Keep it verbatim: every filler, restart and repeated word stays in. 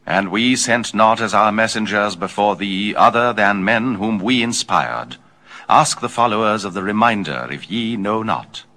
And we sent not as our messengers before thee other than men whom we inspired. Ask the followers of the reminder if ye know not.